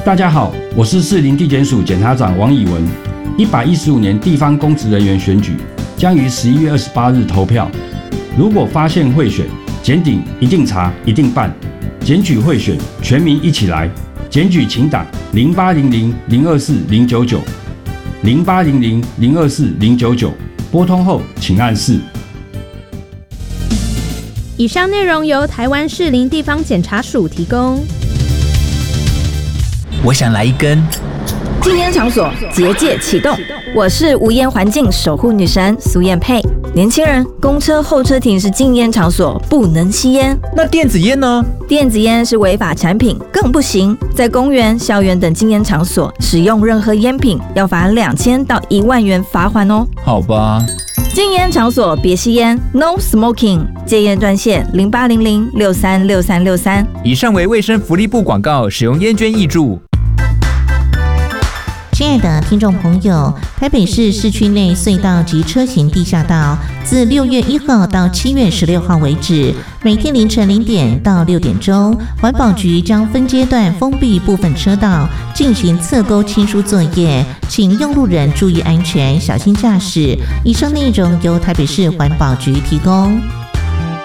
大家好，我是士林地检署检察长王以文。115年地方公职人员选举将于11月28日投票。如果发现贿选，检警一定查、一定办。检举贿选，全民一起来。检举请打0800-024-099 0800-024-099，拨通后请按4。 以上内容由台湾士林地方检察署提供。 我想来一根。 禁烟场所结界启动，我是无烟环境守护女神苏燕佩。年轻人，公车候车亭是禁烟场所，不能吸烟。 那电子烟呢？ 电子烟是违法产品，更不行。在公园、校园等禁烟场所使用任何烟品，要罚2000到1万元罚款哦。 好吧。 禁烟场所别吸烟 ，No Smoking。戒烟专线0800-636363。 以上为卫生福利部广告，使用烟捐挹注。 亲爱的听众朋友，台北市市区内隧道及车行地下道自6月1号到7月16号为止，每天凌晨0点到6点钟，环保局将分阶段封闭部分车道，进行侧沟清疏作业，请用路人注意安全，小心驾驶。以上内容由台北市环保局提供。